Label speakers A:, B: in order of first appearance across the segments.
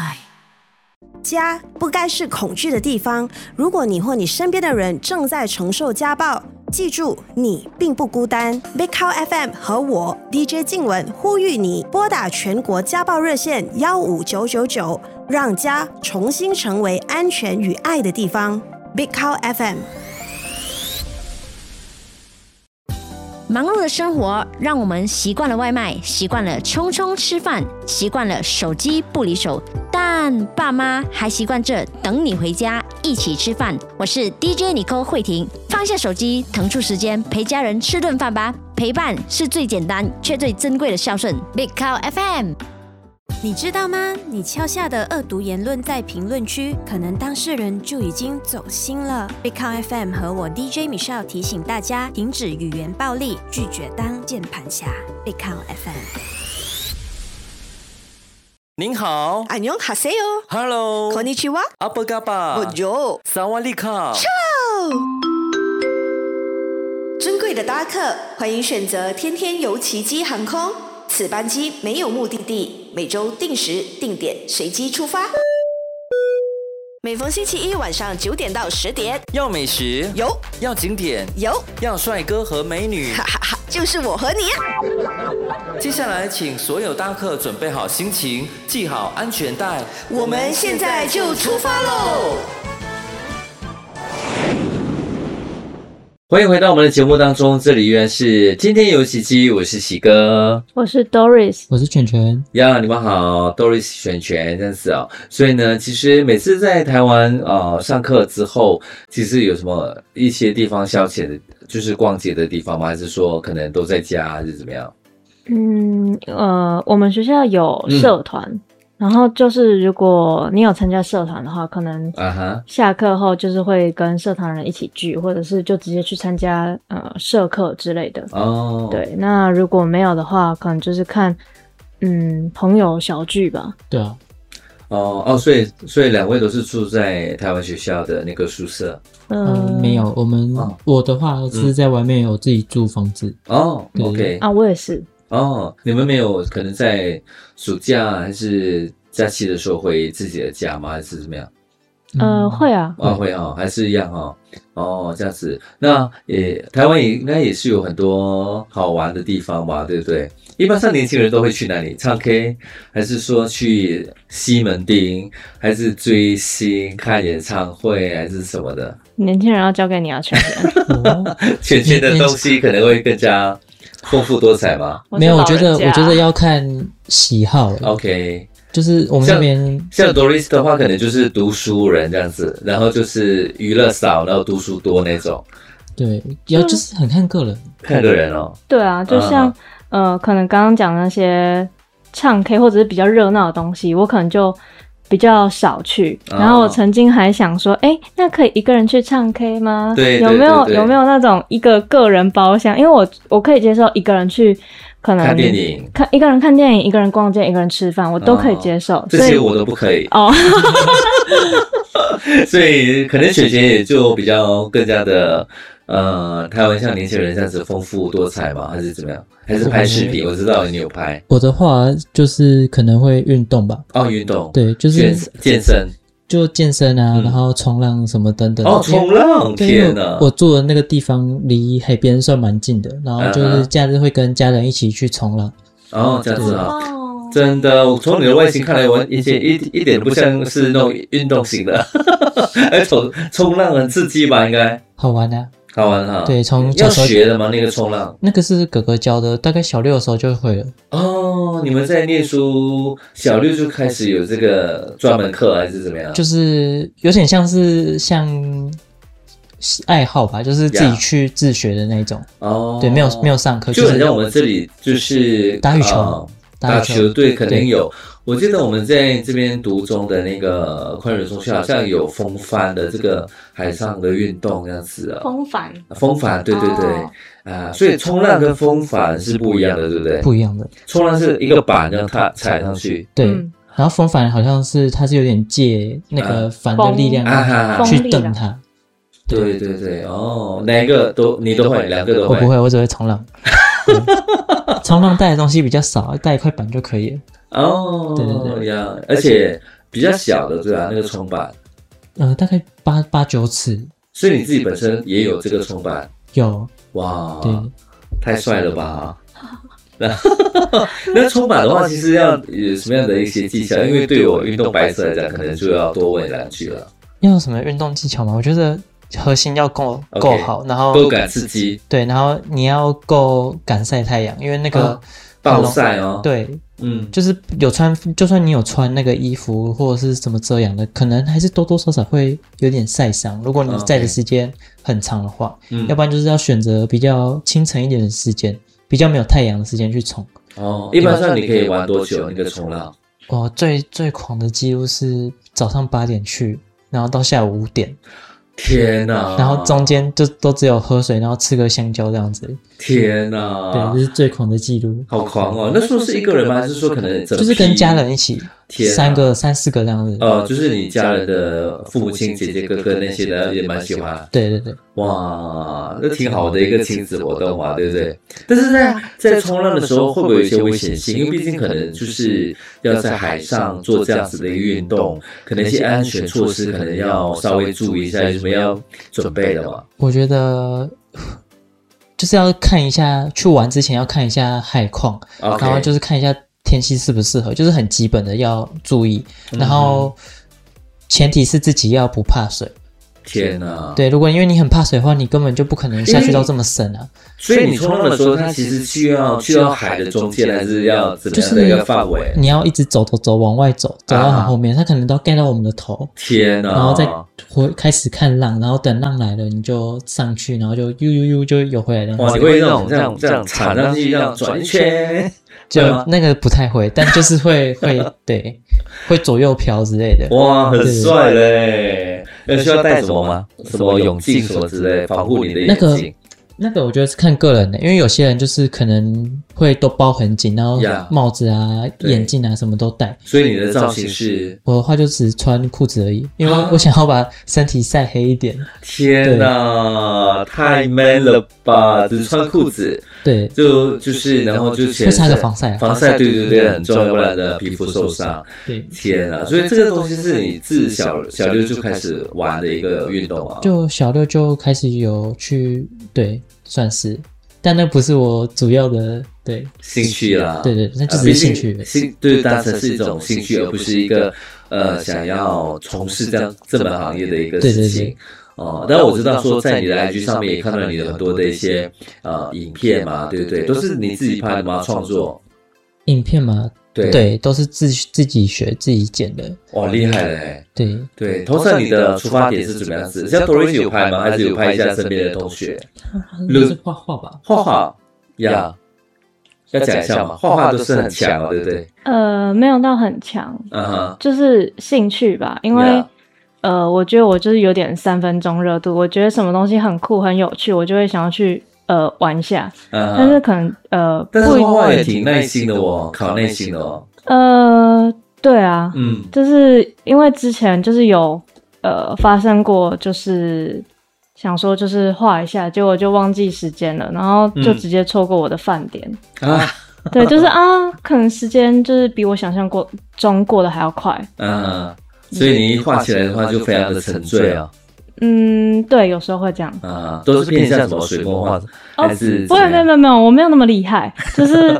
A: 来。
B: 家不该是恐惧的地方。如果你或你身边的人正在承受家暴，记住你并不孤单。Big Cow FM 和我 DJ 静雯呼吁你拨打全国家暴热线15999，让家重新成为安全与爱的地方。Big Cow FM。
C: 忙碌的生活让我们习惯了外卖，习惯了匆匆吃饭，习惯了手机不离手，但爸妈还习惯着等你回家一起吃饭。我是 DJ Nicole 慧婷，放下手机，腾出时间陪家人吃顿饭吧。陪伴是最简单却最珍贵的孝顺。Big Cow FM。
B: 你知道吗？你敲下的恶毒言论在评论区，可能当事人就已经走心了。Big Cow FM 和我 DJ Michelle 提醒大家，停止语言暴力，拒绝当键盘侠。Big Cow FM。
D: 您好，
B: 안녕하세요。
D: Hello，
B: こんにちは。
D: apa kabar？
B: Bonjour。
D: 萨瓦利卡。
B: 尊贵的搭客，欢迎选择天天游奇迹航空。此班机没有目的地，每周定时定点随机出发。每逢星期一晚上9点到10点，
D: 要美食
B: 有，
D: 要景点
B: 有，
D: 要帅哥和美女，
B: 哈哈哈，就是我和你啊！
D: 接下来请所有搭客准备好心情，系好安全带，
B: 我们现在就出发喽！
D: 欢迎回到我们的节目当中，这里依然是天天游奇迹，我是喜哥，
A: 我是 Doris，
E: 我是全全
D: 呀，你们好 ，Doris 全全这样子哦。所以呢，其实每次在台湾上课之后，其实有什么一些地方消遣的，就是逛街的地方吗？还是说可能都在家，还是怎么样？
A: 我们学校有社团。然后就是如果你有参加社团的话，可能下课后就是会跟社团人一起聚，或者是就直接去参加社课之类的。哦，对，那如果没有的话，可能就是看朋友小聚吧。
E: 对啊。
D: 所以两位都是住在台湾学校的那个宿舍？
E: 没有，我的话是在外面有自己租房子。
D: 哦 ，OK
A: 啊，我也是。
D: 哦，你们没有可能在暑假还是假期的时候回自己的家吗？还是怎么样？
A: 会啊。
D: 会啊，还是一样啊。哦，这样子，那台湾也应该也是有很多好玩的地方吧，对不对？一般上年轻人都会去哪里？唱 K， 还是说去西门町，还是追星、看演唱会，还是什么的？
A: 年轻人要交给你啊，全全。
D: 全全的东西可能会更加丰富多彩吗？
E: 没有，我觉得要看喜好。
D: OK，
E: 就是我们这边
D: 像 Doris 的话，可能就是读书人这样子，然后就是娱乐少，然后读书多那种。
E: 对，就是很看个人，
D: 看个人哦。
A: 对啊，就像可能刚刚讲那些唱 K 或者是比较热闹的东西，我可能就比较少去。然后我曾经还想说，那可以一个人去唱 K 吗？
D: 对，
A: 有没有那种一个个人包厢？因为我可以接受一个人去，可能
D: 看电影，
A: 一个人看电影，一个人逛街，一个人吃饭，我都可以接受。
D: 这些我都不可以哦。所以可能雪雪也就比较更加的台湾像年轻人这样子丰富多彩吗？还是怎么样？还是拍视频？我知道你有拍。
E: 我的话就是可能会运动吧。
D: 运动。
E: 对，就是
D: 健身。
E: 就健身啊，然后冲浪什么等等。
D: 冲浪！天哪！
E: 我住的那个地方离海边算蛮近的，然后就是假日会跟家人一起去冲浪。
D: 这样子啊。真的，我从你的外形看来，我一点都不像是那种运动型的。冲浪很刺激吧？应该
E: 好玩啊。
D: 好玩哈，
E: 对，
D: 要学的吗？那个冲浪，
E: 那个是哥哥教的，大概小6的时候就会了。
D: 你们在念书，小6就开始有这个专门课，还是怎么样？
E: 就是有点像爱好吧，就是自己去自学的那种。对，没有上课，
D: 就很像我们这里就是
E: 打羽球。
D: 打球对，肯定有。我记得我们在这边读中的那个宽仁中学，好像有风帆的这个海上的运动这样子啊。风帆，对对对，所以冲浪跟风帆是不一样的，对不对？
E: 不一样的。
D: 冲浪是一个板让它踩上去，
E: 对。然后风帆好像是它是有点借那个帆的力量去蹬它。
D: 对对对，哪一个你都会，两个都会。
E: 我不会，我只会冲浪。冲浪带的东西比较少，带一块板就可以了。
D: 对呀，而且比较小的，对啊，那个冲板。
E: 大概8、9尺。
D: 所以你自己本身也有这个冲板？
E: 有。
D: 哇，
E: 对，
D: 太帅了吧！那冲板的话，其实要有什么样的一些技巧？因为对我运动白色来讲，可能就要多问两句了。
E: 要有什么运动技巧吗？我觉得核心要够好，然后
D: 够敢刺激。
E: 对，然后你要够敢晒太阳，因为那个
D: 暴晒哦。
E: 对，就是就算你有穿那个衣服或者是什么遮阳的，可能还是多多少少会有点晒伤。如果你在的时间很长的话，要不然就是要选择比较清晨一点的时间，比较没有太阳的时间去冲。
D: 一般上你可以玩多久那个冲浪？
E: 最狂的记录是早上8点去，然后到下午5点。
D: 天哪！
E: 然后中间就都只有喝水，然后吃个香蕉这样子。
D: 天哪！
E: 对，这是最狂的记录。
D: 好狂哦！那时候是一个人吗？还是说可能
E: 就是跟家人一起，3、4个这样子。
D: 就是你家人的父母亲、姐姐、哥哥那些的也蛮喜欢。
E: 对。
D: 哇，那挺好的一个亲子活动嘛，对不对？但是在冲浪的时候会不会有一些危险性？因为毕竟可能就是要在海上做这样子的一个运动，可能一些安全措施可能要稍微注意一下，有什么要准备的吗？
E: 我觉得就是要看一下，去玩之前要看一下海况，然后就是看一下天气适不适合，就是很基本的要注意。然后前提是自己要不怕水。
D: 天哪！
E: 对，如果因为你很怕水的话，你根本就不可能下去到这么深啊。
D: 所以你冲浪的时候，它其实需要海的中间，还是要怎么样的一个范围？
E: 你要一直走往外走到很后面，它可能都要盖到我们的头。
D: 天哪！
E: 然后再开始看浪，然后等浪来了，你就上去，然后就就游回来了。
D: 哇，你会这样踩上去，这样转一圈？
E: 就那个不太会，但就是会对，会左右飘之类的。
D: 哇，很帅嘞！需要带什么吗？什么泳镜什么之类，保护你的眼睛？
E: 那个我觉得是看个人的，因为有些人就是可能会都包很紧，然后帽子啊、眼镜啊什么都戴。
D: 所以你的造型是？
E: 我的话就只穿裤子而已，因为我想要把身体晒黑一点。
D: 天哪，太 man 了吧！只穿裤子。
E: 对，
D: 就是然后就
E: 会擦个防晒，
D: 对，很重要，不然的皮肤受伤。
E: 对，
D: 天啊！所以这个东西是你自小六就开始玩的一个运动啊？
E: 就小6就开始有去，对，算是，但那不是我主要的
D: 兴趣啦。
E: 对，那只是兴趣，
D: 对，当成是一种兴趣，而不是一个想要从事这门行业的一个事情。
E: 对。
D: 但我知道说在你的 IG 上面也看到你的很多的一些影片嘛，对不对？都是你自己拍的吗？创作
E: 影片吗？对，都是自己学自己剪的。
D: 哇，厉害嘞！
E: 对，
D: 通常你的出发点是怎么样子？像 Doris 有拍吗？还是有拍一下身边的同学？
E: 是画画吧？
D: 画画呀，要讲一下嘛，画画都是很强，对不对？
A: 没有到很强，就是兴趣吧，因为。我觉得我就是有点3分钟热度，我觉得什么东西很酷很有趣，我就会想要去玩一下。但是可能
D: 但是画画也挺耐心的哦，考耐心的哦。
A: 对啊，就是因为之前就是有发生过，就是想说就是画一下，结果就忘记时间了，然后就直接错过我的饭点啊。对，就是可能时间就是比我想象中过得还要快。
D: 所以你一画起来的话就非常的沉醉啊。
A: 对，有时候会这样。
D: 都是偏向什么水墨画还是？
A: 不会，没有，我没有那么厉害。就是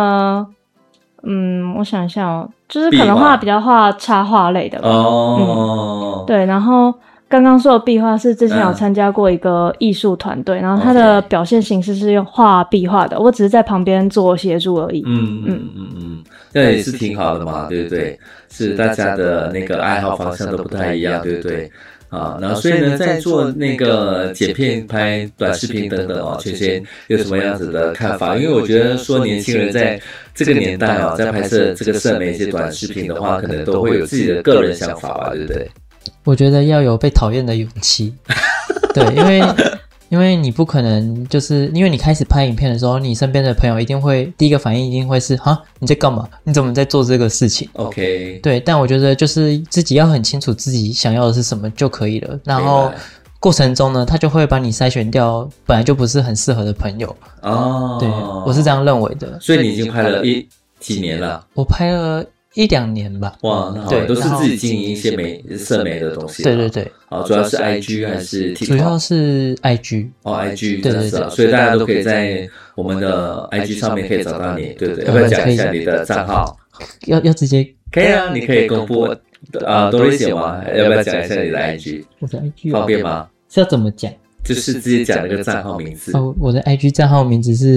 A: 我想一下哦，就是可能比较画插画类的吧。对，然后刚刚说的壁画是之前有参加过一个艺术团队，然后他的表现形式是用画壁画的，我只是在旁边做协助而已。
D: 那也是挺好的嘛，对不对？是大家的那个爱好方向都不太一样，对不对？然后所以呢，在做那个剪片、拍短视频等等圈圈有什么样子的看法？因为我觉得说年轻人在这个年代在拍摄这个社媒一些短视频的话，可能都会有自己的个人想法吧，对不对？
E: 我觉得要有被讨厌的勇气，对，因为你不可能就是因为你开始拍影片的时候，你身边的朋友一定会第一个反应一定会是你在干嘛？你怎么在做这个事情
D: ？OK，
E: 对，但我觉得就是自己要很清楚自己想要的是什么就可以了。然后过程中呢，他就会把你筛选掉本来就不是很适合的朋友。对，我是这样认为的。
D: 所以你已经拍了几年了？
E: 我拍了 1-2年吧。
D: 哇，那好，都是自己经营一些社媒的东西。
E: 对对对。
D: 好，主要是 IG 还是 TikTok？
E: 主要是 IG。
D: IG
E: 对对对，
D: 所以大家都可以在我们的 IG 上面可以找到你，对不对？要不要讲一下你的账号？
E: 要直接？
D: 可以啊，你可以公布Doris吗？要不要讲一下你的 IG？
E: 我的 IG
D: 方便吗？
E: 是要怎么讲？
D: 就是直接讲那个账号名字。
E: 我的 IG 账号名字是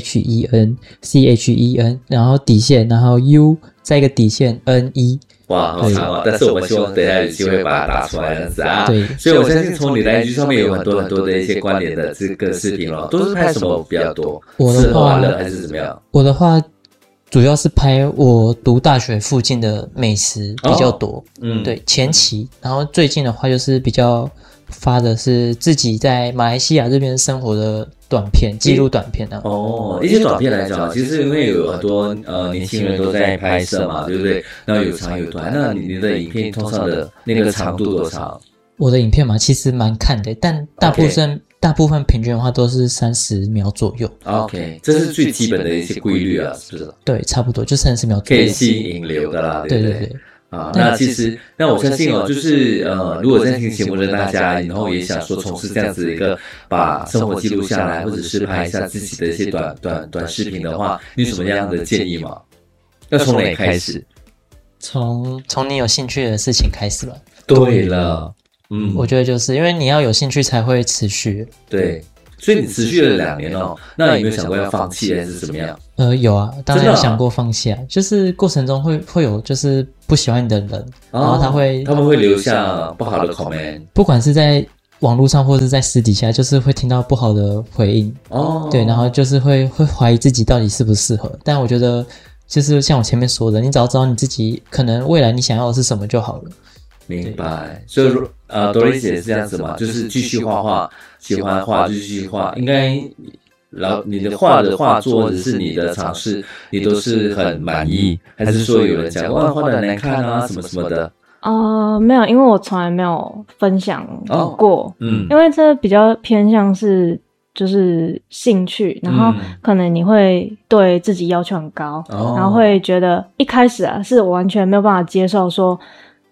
E: CHEN， 然后底线，然后 U 再一个底线 NE。
D: 哇，好长啊！但是我们希望等一下有机会把它打出来这样子啊。
E: 对，
D: 所以我相信从你的 IG 上面有很多很多的一些关联的这个视频咯，都是拍什么比较多？吃喝玩乐还是怎么样？
E: 我的话主要是拍我读大学附近的美食比较多。对，前期，然后最近的话就是比较发的是自己在马来西亚这边生活的短片，记录短片啊。
D: 一些短片来讲，其实因为有很多年轻人都在拍摄嘛，对不对？然后有长有短，那你的影片通常的那个长度多长？
E: 我的影片嘛，其实蛮看的，但大部分平均的话都是30秒左右。
D: OK， 这是最基本的一些规律啊，是不是？
E: 对，差不多就30秒左右，
D: 可以吸引流的啦，对不对？
E: 对。
D: 那其实，那我相信就是如果在听节目的大家，然后也想说从事这样子一个把生活记录下来，或者是拍一下自己的一些短视频的话，你有什么样的建议吗？要从哪里开始？
E: 从你有兴趣的事情开始吧。
D: 对了，
E: 我觉得就是因为你要有兴趣才会持续。
D: 对。所以你持续了2年哦，那有没有想过要放弃还是怎么样？
E: 有啊，当然有想过放弃啊，就是过程中会有就是不喜欢你的人，然后他们
D: 会留下不好的 comment，
E: 不管是在网络上或是在私底下，就是会听到不好的回应。对，然后就是会怀疑自己到底适不适合。但我觉得就是像我前面说的，你只要知道你自己可能未来你想要的是什么就好了。
D: 明白，所以Doris 也是这样子嘛，就是继续画画，喜欢画就继续画。应该，然后你的画作或者是你的尝试，你都是很满意，还是说有人讲哇画得难看啊什么什么的？
A: 没有，因为我从来没有分享过，因为这比较偏向是就是兴趣，然后可能你会对自己要求很高，然后会觉得一开始啊是我完全没有办法接受说。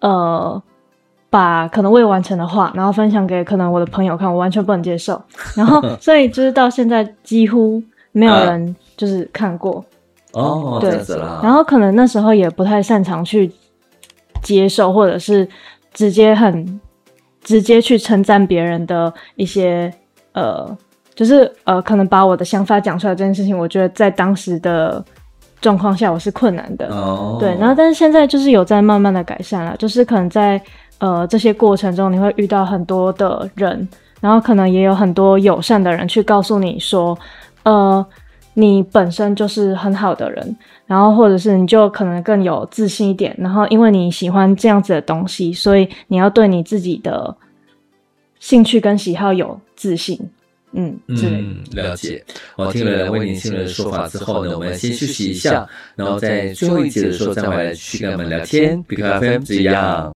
A: 把可能未完成的画，然后分享给可能我的朋友看，我完全不能接受。然后，所以就是到现在几乎没有人就是看过。对，
D: 这样子啦。
A: 然后可能那时候也不太擅长去接受，或者是直接去称赞别人的一些就是可能把我的想法讲出来这件事情，我觉得在当时的状况下我是困难的。对，然后但是现在就是有在慢慢的改善了，就是可能在这些过程中你会遇到很多的人，然后可能也有很多友善的人去告诉你说你本身就是很好的人，然后或者是你就可能更有自信一点，然后因为你喜欢这样子的东西，所以你要对你自己的兴趣跟喜好有自信。
D: 了解。我听了2位年轻人的说法之后呢，我们先休息一下，然后在最后一节的时候再回来继续跟我们聊天，BQFM 这样。